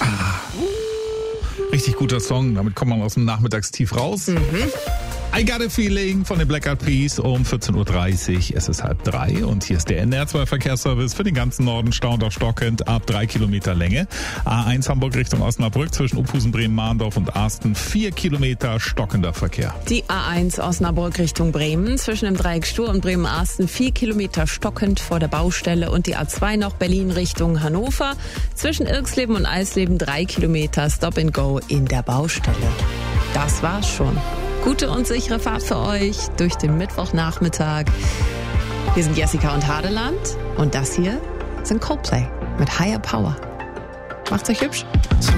Richtig guter Song, damit kommt man aus dem Nachmittagstief raus. I Got a Feeling von den Black Eyed Peas um 14.30 Uhr. Es ist 2:30 und hier ist der NR2-Verkehrsservice für den ganzen Norden stauend auf stockend ab 3 Kilometer Länge. A1 Hamburg Richtung Osnabrück zwischen Uphusen, Bremen, Mahndorf und Arsten 4 Kilometer stockender Verkehr. Die A1 Osnabrück Richtung Bremen zwischen dem Dreieck Stur und Bremen-Arsten 4 Kilometer stockend vor der Baustelle und die A2 noch Berlin Richtung Hannover zwischen Irxleben und Eisleben 3 Kilometer Stop and Go in der Baustelle. Das war's schon. Gute und sichere Fahrt für euch durch den Mittwochnachmittag. Wir sind Jessica und Hadeland und das hier sind Coldplay mit Higher Power. Macht's euch hübsch.